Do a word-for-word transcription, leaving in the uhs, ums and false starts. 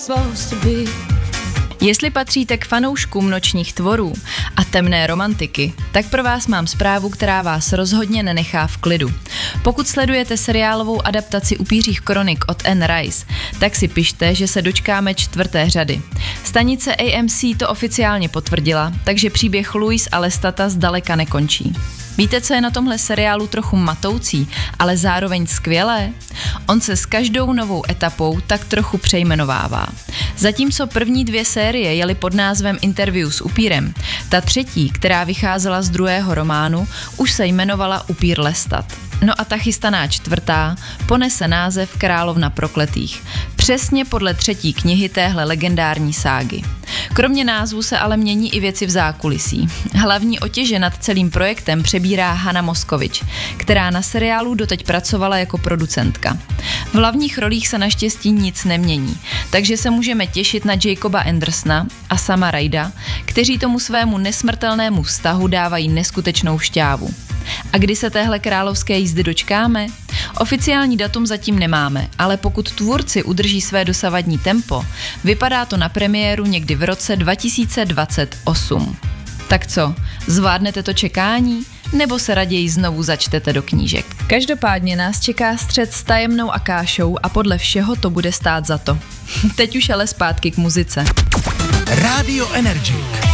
Jestli patříte k fanouškům nočních tvorů a temné romantiky, tak pro vás mám zprávu, která vás rozhodně nenechá v klidu. Pokud sledujete seriálovou adaptaci Upířích kronik od Anne Rice, tak si pište, že se dočkáme čtvrté řady. Stanice A M C to oficiálně potvrdila, takže příběh Louise a Lestata zdaleka nekončí. Víte, co je na tomhle seriálu trochu matoucí, ale zároveň skvělé? On se s každou novou etapou tak trochu přejmenovává. Zatímco první dvě série jeli pod názvem Interview s upírem, ta třetí, která vycházela z druhého románu, už se jmenovala Upír Lestat. No a ta chystaná čtvrtá ponese název Královna prokletých, přesně podle třetí knihy téhle legendární ságy. Kromě názvu se ale mění i věci v zákulisí. Hlavní otěže nad celým projektem přebírá Hana Moskovič, která na seriálu doteď pracovala jako producentka. V hlavních rolích se naštěstí nic nemění, takže se můžeme těšit na Jacoba Andersona a Sama Ryda, kteří tomu svému nesmrtelnému vztahu dávají neskutečnou šťávu. A kdy se téhle královské jízdy dočkáme? Oficiální datum zatím nemáme, ale pokud tvůrci udrží své dosavadní tempo, vypadá to na premiéru někdy v roce dva tisíce dvacet osm. Tak co, zvládnete to čekání? Nebo se raději znovu začtete do knížek? Každopádně nás čeká střet s Tajemnou Akášou a podle všeho to bude stát za to. Teď už ale zpátky k muzice. Rádio Energy.